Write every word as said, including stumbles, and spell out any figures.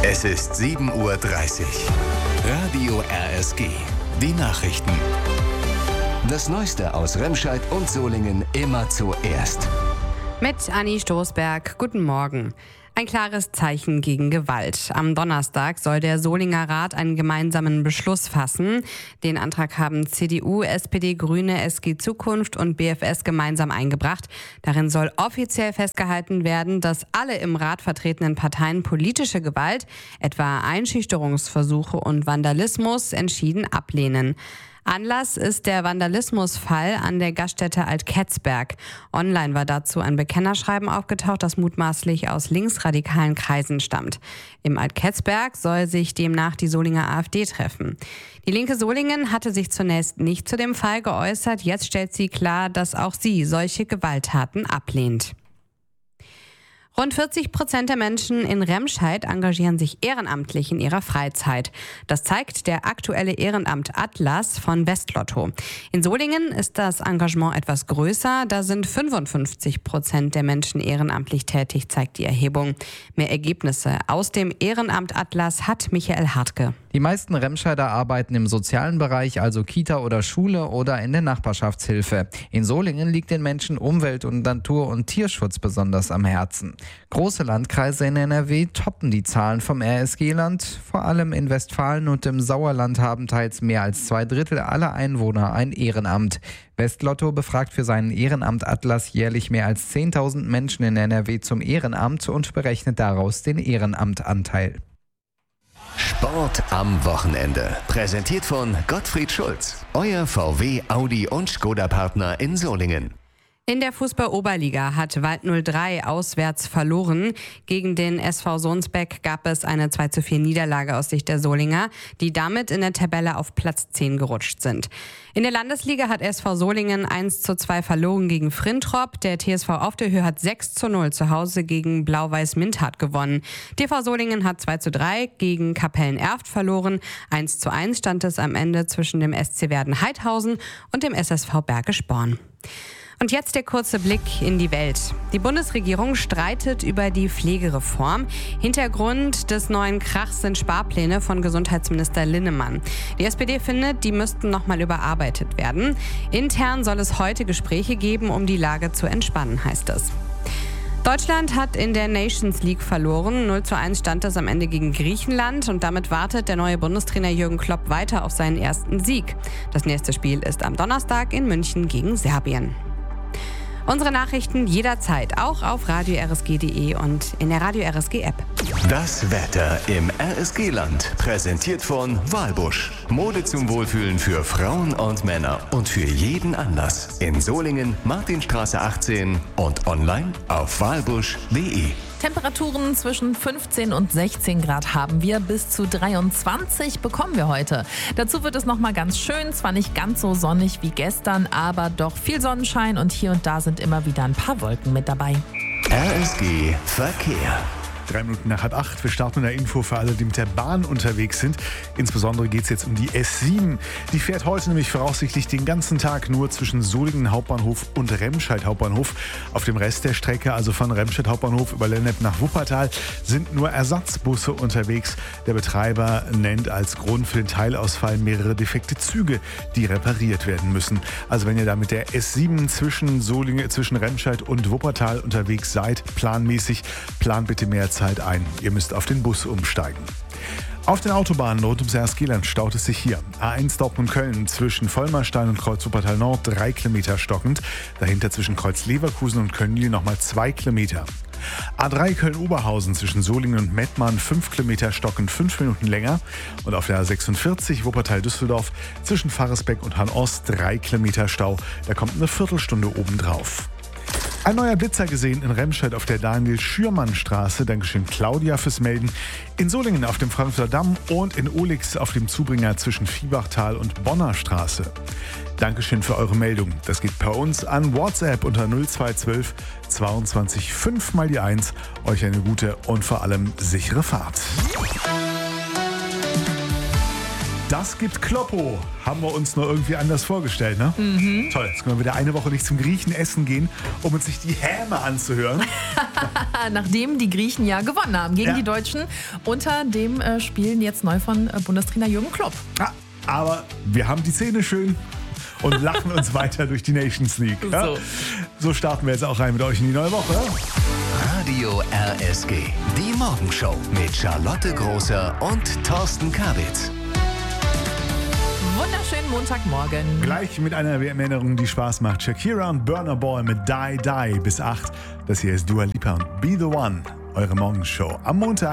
Es ist sieben Uhr dreißig. Radio R S G. Die Nachrichten. Das Neueste aus Remscheid und Solingen immer zuerst. Mit Anni Stoßberg. Guten Morgen. Ein klares Zeichen gegen Gewalt. Am Donnerstag soll der Solinger Rat einen gemeinsamen Beschluss fassen. Den Antrag haben C D U, S P D, Grüne, S G Zukunft und B F S gemeinsam eingebracht. Darin soll offiziell festgehalten werden, dass alle im Rat vertretenen Parteien politische Gewalt, etwa Einschüchterungsversuche und Vandalismus, entschieden ablehnen. Anlass ist der Vandalismusfall an der Gaststätte Alt-Ketzberg. Online war dazu ein Bekennerschreiben aufgetaucht, das mutmaßlich aus linksradikalen Kreisen stammt. Im Alt-Ketzberg soll sich demnach die Solinger AfD treffen. Die Linke Solingen hatte sich zunächst nicht zu dem Fall geäußert. Jetzt stellt sie klar, dass auch sie solche Gewalttaten ablehnt. Rund vierzig Prozent der Menschen in Remscheid engagieren sich ehrenamtlich in ihrer Freizeit. Das zeigt der aktuelle Ehrenamt-Atlas von Westlotto. In Solingen ist das Engagement etwas größer. Da sind fünfundfünfzig Prozent der Menschen ehrenamtlich tätig, zeigt die Erhebung. Mehr Ergebnisse aus dem Ehrenamt-Atlas hat Michael Hartke. Die meisten Remscheider arbeiten im sozialen Bereich, also Kita oder Schule oder in der Nachbarschaftshilfe. In Solingen liegt den Menschen Umwelt- und Natur- und Tierschutz besonders am Herzen. Große Landkreise in N R W toppen die Zahlen vom R S G-Land. Vor allem in Westfalen und im Sauerland haben teils mehr als zwei Drittel aller Einwohner ein Ehrenamt. Westlotto befragt für seinen Ehrenamt-Atlas jährlich mehr als zehntausend Menschen in N R W zum Ehrenamt und berechnet daraus den Ehrenamtanteil. Sport am Wochenende. Präsentiert von Gottfried Schulz. Euer V W, Audi und Skoda-Partner in Solingen. In der Fußball-Oberliga hat Wald null drei auswärts verloren. Gegen den S V Sonsbeck gab es eine zwei zu vier Niederlage aus Sicht der Solinger, die damit in der Tabelle auf Platz zehn gerutscht sind. In der Landesliga hat S V Solingen eins zu zwei verloren gegen Frintrop. Der T S V Auf der Höhe hat sechs zu null zu Hause gegen Blau-Weiß Mintat gewonnen. T V Solingen hat zwei zu drei gegen Kapellen-Erft verloren. eins zu eins stand es am Ende zwischen dem S C Werden-Heidhausen und dem S S V Bergisch Born. Und jetzt der kurze Blick in die Welt. Die Bundesregierung streitet über die Pflegereform. Hintergrund des neuen Krachs sind Sparpläne von Gesundheitsminister Linnemann. Die S P D findet, die müssten nochmal überarbeitet werden. Intern soll es heute Gespräche geben, um die Lage zu entspannen, heißt es. Deutschland hat in der Nations League verloren. null zu eins stand es am Ende gegen Griechenland und damit wartet der neue Bundestrainer Jürgen Klopp weiter auf seinen ersten Sieg. Das nächste Spiel ist am Donnerstag in München gegen Serbien. Unsere Nachrichten jederzeit auch auf radio r s g punkt d e und in der Radio R S G App. Das Wetter im R S G-Land. Präsentiert von Walbusch. Mode zum Wohlfühlen für Frauen und Männer und für jeden Anlass. In Solingen, Martinstraße achtzehn und online auf walbusch punkt d e. Temperaturen zwischen fünfzehn und sechzehn Grad haben wir, bis zu dreiundzwanzig bekommen wir heute. Dazu wird es nochmal ganz schön, zwar nicht ganz so sonnig wie gestern, aber doch viel Sonnenschein und hier und da sind immer wieder ein paar Wolken mit dabei. R S G Verkehr. Drei Minuten nach halb acht. Wir starten mit einer Info für alle, die mit der Bahn unterwegs sind. Insbesondere geht es jetzt um die S sieben. Die fährt heute nämlich voraussichtlich den ganzen Tag nur zwischen Solingen Hauptbahnhof und Remscheid Hauptbahnhof. Auf dem Rest der Strecke, also von Remscheid Hauptbahnhof über Lennep nach Wuppertal, sind nur Ersatzbusse unterwegs. Der Betreiber nennt als Grund für den Teilausfall mehrere defekte Züge, die repariert werden müssen. Also wenn ihr da mit der S sieben zwischen Solingen, zwischen Remscheid und Wuppertal unterwegs seid, planmäßig, plant bitte mehr Zeit ein. Ihr müsst auf den Bus umsteigen. Auf den Autobahnen rund ums R S G-Land staut es sich hier. A eins Dortmund-Köln zwischen Vollmerstein und Kreuz Wuppertal Nord drei Kilometer stockend. Dahinter zwischen Kreuz Leverkusen und Köln nochmal zwei Kilometer. A drei Köln-Oberhausen zwischen Solingen und Mettmann fünf Kilometer stockend, fünf Minuten länger. Und auf der A sechsundvierzig Wuppertal-Düsseldorf zwischen Pfarresbeck und Hahn-Ost drei Kilometer Stau. Da kommt eine Viertelstunde obendrauf. Ein neuer Blitzer gesehen in Remscheid auf der Daniel-Schürmann-Straße. Dankeschön Claudia fürs Melden. In Solingen auf dem Frankfurter Damm und in Olix auf dem Zubringer zwischen Viehbachtal und Bonner Straße. Dankeschön für eure Meldung. Das geht per uns an WhatsApp unter null zwei eins zwei zweiundzwanzig fünf mal die eins. Euch eine gute und vor allem sichere Fahrt. Das gibt Kloppo. Haben wir uns nur irgendwie anders vorgestellt, ne? Mhm. Toll, jetzt können wir wieder eine Woche nicht zum Griechen essen gehen, um uns nicht die Häme anzuhören. Nachdem die Griechen ja gewonnen haben gegen Ja. die Deutschen unter dem äh, Spielen jetzt neu von äh, Bundestrainer Jürgen Klopp. Ah, aber wir haben die Zähne schön und lachen uns weiter durch die Nations League. Ja? So. So starten wir jetzt auch rein mit euch in die neue Woche. Radio R S G. Die Morgenshow mit Charlotte Großer und Thorsten Kabitz. Wunderschönen Montagmorgen. Gleich mit einer W M-Erinnerung, die Spaß macht. Shakira und Burna Boy mit Die Die bis acht. Das hier ist Dua Lipa und Be The One. Eure Morgenshow am Montag.